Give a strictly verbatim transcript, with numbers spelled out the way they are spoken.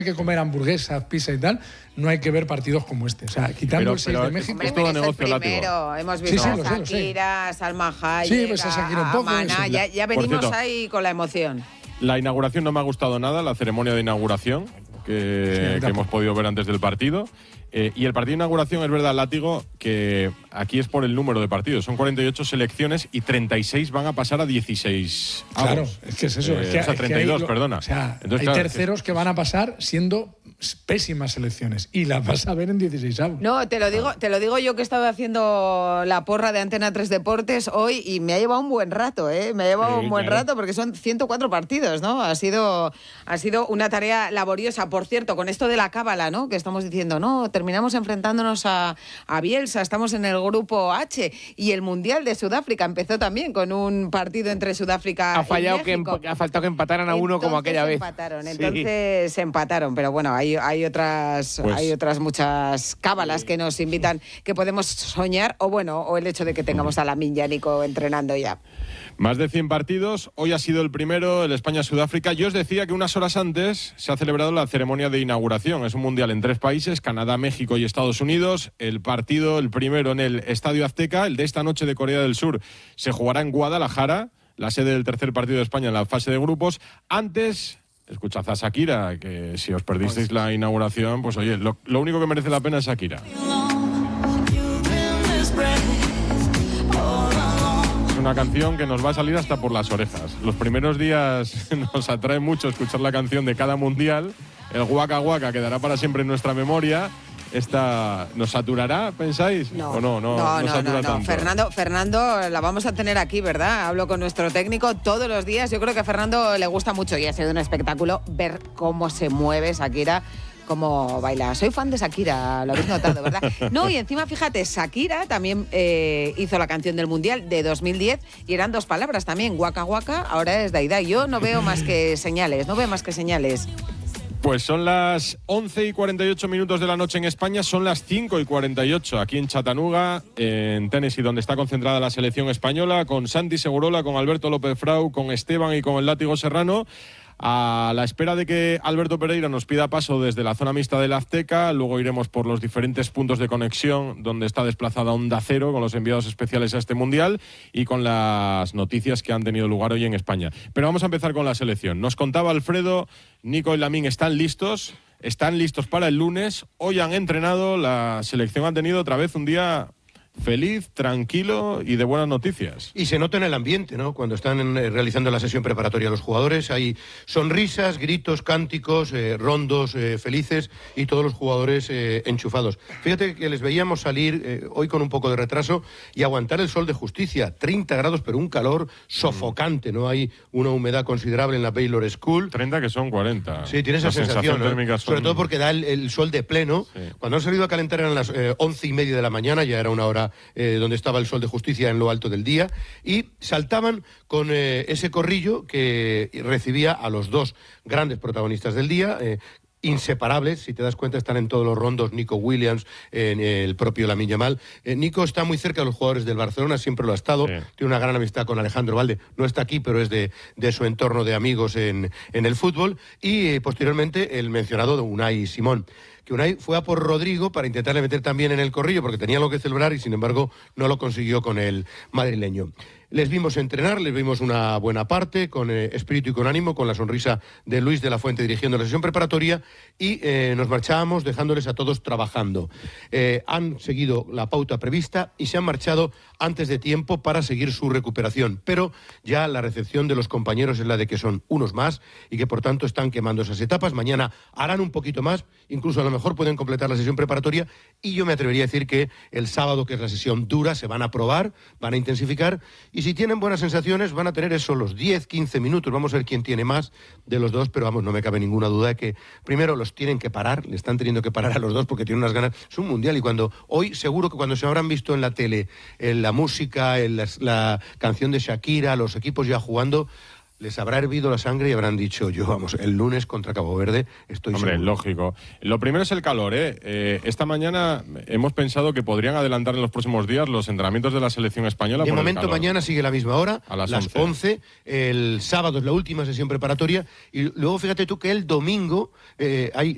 que comer hamburguesas, pizza y tal, no hay que ver partidos como este. O sea, quitando pero, el seis pero de México. Es, es todo negocio látigo. Hemos visto sí, sí, a lo sé, lo sé. Shakira, Salma Hayek, sí, pues a, Shakira un poco, a Maná, ya, ya venimos cierto, ahí con la emoción. La inauguración no me ha gustado nada, la ceremonia de inauguración que, sí, que hemos podido ver antes del partido. Eh, y el partido de inauguración, es verdad, látigo, que aquí es por el número de partidos. Son cuarenta y ocho selecciones y treinta y seis van a pasar a dieciséis. Claro, es que es eso. Eh, es que, o sea, treinta y dos, es que hay, perdona. O sea, Entonces, hay claro, terceros es que, que van a pasar siendo pésimas selecciones y las vas a ver en dieciséis avos. No, te lo digo, te lo digo yo que he estado haciendo la porra de Antena tres Deportes hoy y me ha llevado un buen rato, ¿eh? Me ha llevado sí, un buen claro. rato porque son ciento cuatro partidos, ¿no? Ha sido, ha sido una tarea laboriosa. Por cierto, con esto de la cábala, ¿no? Que estamos diciendo, no, terminamos enfrentándonos a, a Bielsa, estamos en el grupo H y el Mundial de Sudáfrica empezó también con un partido entre Sudáfrica ha fallado y México. Que ha faltado que empataran a uno entonces como aquella vez. Empataron, entonces sí. se empataron, pero bueno, hay, hay otras pues, hay otras muchas cábalas sí. que nos invitan, que podemos soñar, o bueno, o el hecho de que tengamos a Lamine y a Nico entrenando ya. Más de cien partidos, hoy ha sido el primero, el España-Sudáfrica. Yo os decía que unas horas antes se ha celebrado la ceremonia de inauguración. Es un mundial en tres países, Canadá, México y Estados Unidos. El partido, el primero en el Estadio Azteca, el de esta noche de Corea del Sur, se jugará en Guadalajara, la sede del tercer partido de España en la fase de grupos. Antes, escuchad a Shakira, que si os perdisteis la inauguración, pues oye, lo, lo único que merece la pena es Shakira. Una canción que nos va a salir hasta por las orejas. Los primeros días nos atrae mucho escuchar la canción de cada mundial. El Waka Waka quedará para siempre en nuestra memoria. Esta ¿nos saturará, pensáis? No, ¿O no? No, no, no, no, satura no, no. tanto. Fernando, Fernando la vamos a tener aquí, ¿verdad? Hablo con nuestro técnico todos los días. Yo creo que a Fernando le gusta mucho y ha sido un espectáculo ver cómo se mueve Shakira, cómo baila. Soy fan de Shakira, lo habéis notado, ¿verdad? No, y encima, fíjate, Shakira también eh, hizo la canción del Mundial de dos mil diez y eran dos palabras también, Waka Waka, ahora es Daida. Yo no veo más que señales, no veo más que señales. Pues son las once y cuarenta y ocho minutos de la noche en España, son las cinco y cuarenta y ocho aquí en Chattanooga, en Tennessee, donde está concentrada la selección española, con Santi Segurola, con Alberto López Frau, con Esteban y con el Látigo Serrano, a la espera de que Alberto Pereira nos pida paso desde la zona mixta del Azteca. Luego iremos por los diferentes puntos de conexión donde está desplazada Onda Cero con los enviados especiales a este Mundial y con las noticias que han tenido lugar hoy en España. Pero vamos a empezar con la selección. Nos contaba Alfredo, Nico y Lamine están listos, están listos para el lunes. Hoy han entrenado, la selección ha tenido otra vez un día feliz, tranquilo y de buenas noticias. Y se nota en el ambiente, ¿no? Cuando están eh, realizando la sesión preparatoria los jugadores, hay sonrisas, gritos, cánticos, eh, rondos eh, felices y todos los jugadores eh, enchufados. Fíjate que les veíamos salir eh, hoy con un poco de retraso y aguantar el sol de Justicia, treinta grados, pero un calor sofocante, ¿no? Hay una humedad considerable en la Baylor School. treinta que son cuarenta. Sí, tiene esa la sensación, sensación ¿no? son... Sobre todo porque da el, el sol de pleno. Sí. Cuando han salido a calentar eran las eh, once y media de la mañana, ya era una hora Eh, donde estaba el sol de Justicia en lo alto del día, y saltaban con eh, ese corrillo que recibía a los dos grandes protagonistas del día, eh, inseparables, si te das cuenta están en todos los rondos, Nico Williams, eh, el propio Lamine Yamal. Eh, Nico está muy cerca de los jugadores del Barcelona, siempre lo ha estado, sí. Tiene una gran amistad con Alejandro Valde, no está aquí, pero es de, de su entorno de amigos en, en el fútbol, y eh, posteriormente el mencionado de Unai Simón. Que Unai fue a por Rodrigo para intentarle meter también en el corrillo porque tenía algo que celebrar y sin embargo no lo consiguió con el madrileño. Les vimos entrenar, les vimos una buena parte, con eh, espíritu y con ánimo, con la sonrisa de Luis de la Fuente dirigiendo la sesión preparatoria y eh, nos marchábamos dejándoles a todos trabajando. Eh, han seguido la pauta prevista y se han marchado antes de tiempo para seguir su recuperación, pero ya la recepción de los compañeros es la de que son unos más y que por tanto están quemando esas etapas. Mañana harán un poquito más, incluso a lo mejor pueden completar la sesión preparatoria y yo me atrevería a decir que el sábado, que es la sesión dura, se van a probar, van a intensificar y si tienen buenas sensaciones van a tener eso, los diez, quince minutos, vamos a ver quién tiene más de los dos, pero vamos, no me cabe ninguna duda de que primero los tienen que parar, le están teniendo que parar a los dos porque tienen unas ganas, es un mundial y cuando, hoy seguro que cuando se habrán visto en la tele, en la música, en la, la canción de Shakira, los equipos ya jugando, les habrá hervido la sangre y habrán dicho, yo, vamos, el lunes contra Cabo Verde estoy Hombre, seguro. lógico. Lo primero es el calor, ¿eh? ¿eh? Esta mañana hemos pensado que podrían adelantar en los próximos días los entrenamientos de la selección española. De por momento, mañana sigue la misma hora, a las, las once. once. El sábado es la última sesión preparatoria y luego fíjate tú que el domingo eh, hay